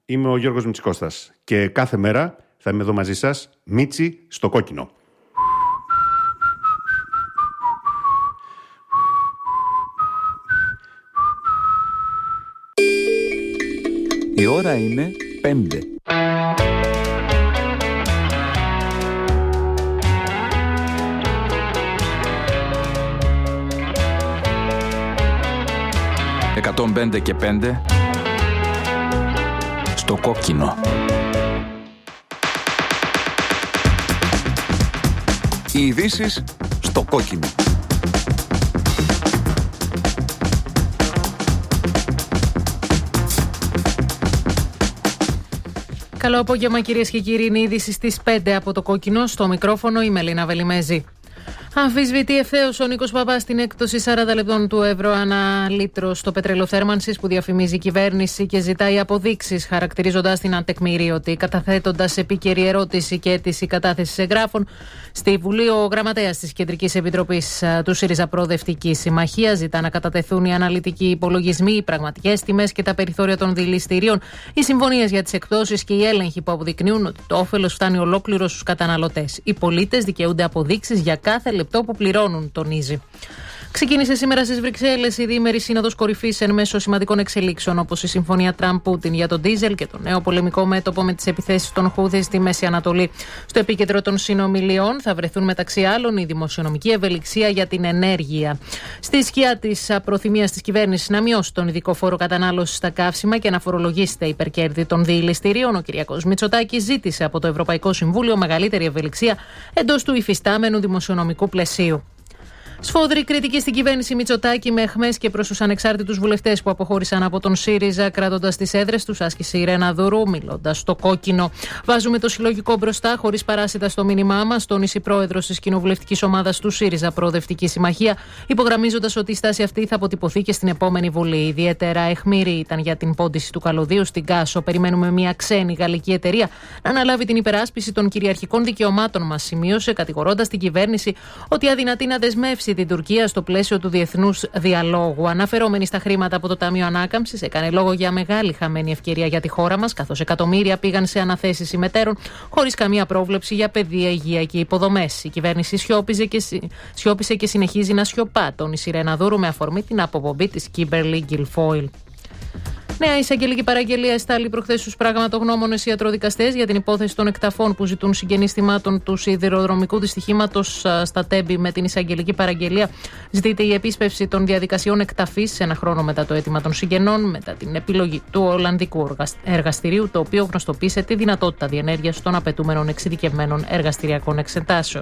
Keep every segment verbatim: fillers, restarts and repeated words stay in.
είμαι ο Γιώργος Μητσικώστας και κάθε μέρα θα είμαι εδώ μαζί σας, Μίτσι στο κόκκινο. Η ώρα είναι πέντε. εκατόν πέντε και πέντε στο κόκκινο. Οι ειδήσεις στο κόκκινο. Καλό απόγευμα κυρίες και κύριοι, είναι η είδηση στις πέντε από το κόκκινο. Στο μικρόφωνο η Μελίνα Βελιμέζη. Αμφισβητεί ευθέως ο Νίκος Παπάς στην έκπτωση σαράντα λεπτών του ευρώ ανά λίτρο στο πετρέλαιο θέρμανσης που διαφημίζει η κυβέρνηση και ζητάει αποδείξεις, χαρακτηρίζοντας την ατεκμηρίωτη. Καταθέτοντας επίκαιρη ερώτηση και αίτηση κατάθεσης εγγράφων στη Βουλή, ο γραμματέας της Κεντρικής Επιτροπής του ΣΥΡΙΖΑ Προοδευτική Συμμαχία ζητά να κατατεθούν οι αναλυτικοί υπολογισμοί, οι πραγματικές τιμές και τα περιθώρια των δηληστηρίων, οι συμφωνίες για τις εκπτώσεις και οι έλεγχοι που αποδεικνύουν ότι το όφελος φτάνει ολόκληρο στους καταναλωτές. Οι πολίτες δικαιούνται αποδείξεις για κάθε λεπτό που πληρώνουν, τονίζει. Ξεκίνησε σήμερα στις Βρυξέλλες η διήμερη σύνοδος κορυφής εν μέσω σημαντικών εξελίξεων, όπως η συμφωνία Τραμπ-Πούτιν για τον ντίζελ και το νέο πολεμικό μέτωπο με τις επιθέσεις των Χούθι στη Μέση Ανατολή. Στο επίκεντρο των συνομιλιών θα βρεθούν μεταξύ άλλων η δημοσιονομική ευελιξία για την ενέργεια. Στη σκιά της προθυμίας της κυβέρνησης να μειώσει τον ειδικό φόρο κατανάλωσης στα καύσιμα και να φορολογήσει τα υπερκέρδη των διηληστηρίων, ο Κυριάκος Μητσοτάκης ζήτησε από το Ευρωπαϊκό Συμβούλιο μεγαλύτερη ευελιξία εντός του υφιστάμενου δημοσιονομικού πλαισίου. Σφόδρη κριτική στην κυβέρνηση Μητσοτάκη με αιχμές και προς τους ανεξάρτητους βουλευτές που αποχώρησαν από τον ΣΥΡΙΖΑ, κρατώντας τις έδρες τους, άσκησε η Ρένα Δουρού, μιλώντας στο κόκκινο. Βάζουμε το συλλογικό μπροστά, χωρίς παράσιτα στο μήνυμά μας, τόνισε η πρόεδρος της κοινοβουλευτικής ομάδας του ΣΥΡΙΖΑ Προοδευτική Συμμαχία, υπογραμμίζοντας ότι η στάση αυτή θα αποτυπωθεί και στην επόμενη Βουλή. Ιδιαίτερα αιχμήρη ήταν για την πόντιση του καλωδίου στην Κάσο. Περιμένουμε μια ξένη γαλλική εταιρεία να αναλάβει την υπεράσπιση των κυριαρχικών δικαιωμάτων μας, σημείωσε, κατηγορώντας την κυβέρνηση ότι αδυνατεί να δεσμεύσει την Τουρκία στο πλαίσιο του διεθνούς διαλόγου. Αναφερόμενη στα χρήματα από το Ταμείο Ανάκαμψης, έκανε λόγο για μεγάλη χαμένη ευκαιρία για τη χώρα μας, καθώς εκατομμύρια πήγαν σε αναθέσεις ημετέρων χωρίς καμία πρόβλεψη για παιδεία, υγεία και υποδομές. Η κυβέρνηση σιώπιζε και, σιώπισε και συνεχίζει να σιωπά, τόνισε η Ρένα Δούρου με αφορμή την αποπομπή της Κίμπερλι Γκιλφόιλ. Νέα εισαγγελική παραγγελία εστάλει προχθές στους πραγματογνώμονες ιατροδικαστές για την υπόθεση των εκταφών που ζητούν συγγενείς θυμάτων του σιδηροδρομικού δυστυχήματος στα Τέμπη. Με την εισαγγελική παραγγελία ζητείται η επίσπευση των διαδικασιών εκταφής σε ένα χρόνο μετά το αίτημα των συγγενών, μετά την επιλογή του Ολλανδικού Εργαστηρίου, το οποίο γνωστοποίησε τη δυνατότητα διενέργειας των απαιτούμενων εξειδικευμένων εργαστηριακών εξετάσεων.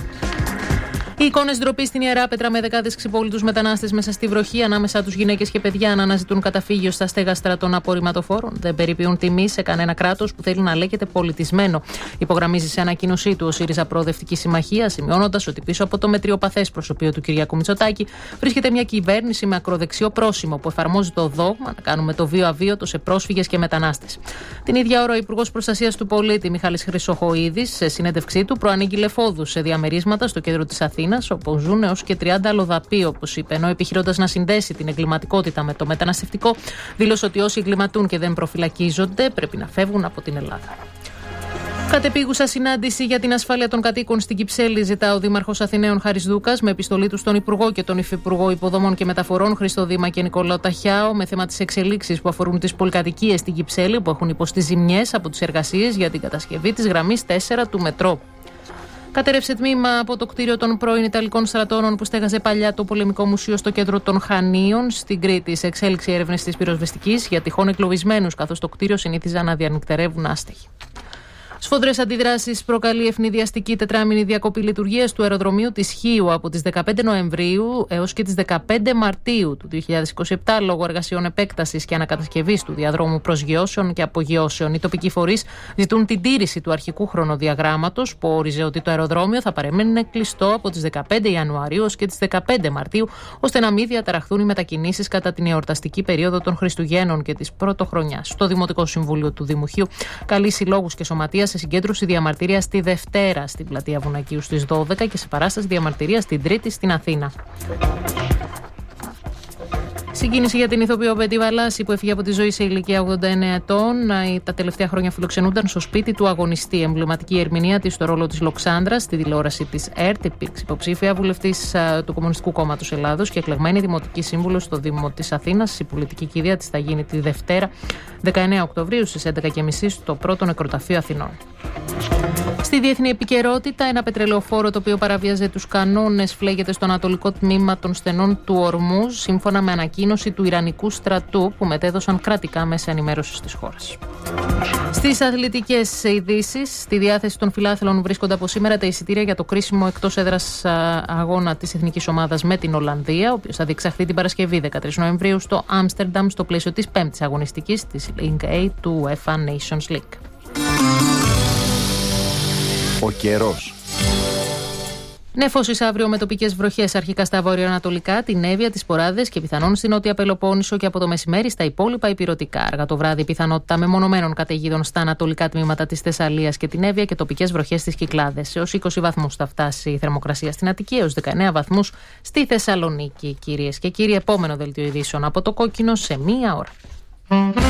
Οι εικόνες ντροπή στην Ιερά Πέτρα με δεκάδες ξυπόλοιτους μετανάστες μέσα στη βροχή, ανάμεσα τους γυναίκες και παιδιά, να αναζητούν καταφύγιο στα στέγαστρα των απορριμματοφόρων, δεν περιποιούν τιμή σε κανένα κράτος που θέλει να λέγεται πολιτισμένο. Υπογραμμίζει σε ανακοίνωσή του ο ΣΥΡΙΖΑ Προοδευτική Συμμαχία, σημειώνοντας ότι πίσω από το μετριοπαθές προσωπείο του Κυριάκου Μητσοτάκη βρίσκεται μια κυβέρνηση με ακροδεξιό πρόσημο που εφαρμόζει το δόγμα να κάνουμε το βίο αβίωτο σε πρόσφυγες και μετανάστες. Την ίδια ώρα, ο Υπουργός Προστασίας του Πολίτη Μιχάλης Χρυσοχοΐδης, σε συνέντευξή του, προανήγγειλε φόδους σε διαμερίσματα στο κέντρο της Αθήνας, όπου ζουν έως και τριάντα αλλοδαποί, όπως είπε, ενώ επιχειρώντας να συνδέσει την εγκληματικότητα με το μεταναστευτικό, δήλωσε ότι όσοι εγκληματούν και δεν προφυλακίζονται πρέπει να φεύγουν από την Ελλάδα. Κατεπίγουσα συνάντηση για την ασφάλεια των κατοίκων στην Κυψέλη ζητά ο Δήμαρχος Αθηναίων Χάρης Δούκας, με επιστολή του στον Υπουργό και τον Υφυπουργό Υποδομών και Μεταφορών Χρήστο Δήμα και Νικόλαο Ταχιάο, με θέμα τις εξελίξεις που αφορούν τις πολυκατοικίες στην Κυψέλη που έχουν υποστεί ζημιές από τις εργασίες για την κατασκευή της γραμμής τέσσερα του μετρό. Κατέρευσε τμήμα από το κτίριο των πρώην Ιταλικών στρατώνων που στέγαζε παλιά το Πολεμικό Μουσείο στο κέντρο των Χανίων. Στην Κρήτη, σε εξέλιξη έρευνες της πυροσβεστικής για τυχόν εγκλωβισμένους, καθώς το κτίριο συνήθιζαν να διανυκτερεύουν άστεγοι. Σφοδρές αντιδράσεις προκαλεί ευνηδιαστική τετράμινη διακοπή λειτουργίας του αεροδρομίου της Χίου από τις δεκαπέντε Νοεμβρίου έως και τις δεκαπέντε Μαρτίου του δύο χιλιάδες είκοσι επτά λόγω εργασιών επέκτασης και ανακατασκευής του διαδρόμου προσγειώσεων και απογειώσεων. Οι τοπικοί φορείς ζητούν την τήρηση του αρχικού χρονοδιαγράμματος που όριζε ότι το αεροδρόμιο θα παρέμενε κλειστό από τις δεκαπέντε Ιανουαρίου έως και τις δεκαπέντε Μαρτίου, ώστε να μην διαταραχθούν οι μετακινήσεις κατά την εορταστική περίοδο των Χριστουγέννων και της Πρωτοχρονιάς. Το Δημοτικό Συμβούλιο του Δημουχείου καλεί συλλόγους και σωματεία σε συγκέντρωση διαμαρτυρίας τη Δευτέρα στην πλατεία Βουνακίου στις δώδεκα και σε παράσταση διαμαρτυρίας την Τρίτη στην Αθήνα. Συγκίνηση για την ηθοποιό Μπέντη Βαλάση που έφυγε από τη ζωή σε ηλικία ογδόντα εννέα ετών. Τα τελευταία χρόνια φιλοξενούνταν στο σπίτι του αγωνιστή. Εμβληματική ερμηνεία της στο ρόλο της Λοξάνδρας στη τηλεόραση της ΕΡΤ. Υπήρξε υποψήφια βουλευτής του Κομμουνιστικού Κόμματος Ελλάδος και εκλεγμένη δημοτική σύμβουλος στο Δήμο της Αθήνας. Η πολιτική κηδεία της θα γίνει τη Δευτέρα δεκαεννέα Οκτωβρίου στις έντεκα και μισή στο πρώτο νεκροταφείο Αθηνών. Στη διεθνή επικαιρότητα, ένα πετρελαιοφόρο το οποίο παραβίαζε τους κανόνες φλέγεται στο ανατολικό τμήμα των στενών του Ορμούζ, σύμφωνα με ανακοίνωση του Ιρανικού στρατού που μετέδωσαν κρατικά μέσα ενημέρωσης της χώρας. Στις αθλητικές ειδήσεις, στη διάθεση των φιλάθλων βρίσκονται από σήμερα τα εισιτήρια για το κρίσιμο εκτός έδρας αγώνα της εθνικής ομάδας με την Ολλανδία, ο οποίος θα διεξαχθεί την Παρασκευή δεκατρείς Νοεμβρίου στο Άμστερνταμ στο πλαίσιο της πέμπτης αγωνιστικής της Link A του UEFA Nations League. Ο καιρός. Νεφώσεις αύριο με τοπικές βροχές αρχικά στα βορειοανατολικά, την Εύβοια, τις Ποράδες και πιθανόν στην Νότια Πελοπόννησο και από το μεσημέρι στα υπόλοιπα ηπειρωτικά. Αργά το βράδυ πιθανότητα μεμονωμένων καταιγίδων στα ανατολικά τμήματα της Θεσσαλίας και την Εύβοια και τοπικές βροχές στις Κυκλάδες. Έως είκοσι βαθμούς θα φτάσει η θερμοκρασία στην Αττική, έως δεκαεννέα βαθμούς στη Θεσσαλονίκη. Κυρίες και κύριοι, επόμενο δελτίο ειδήσεων από το Κόκκινο σε μία ώρα.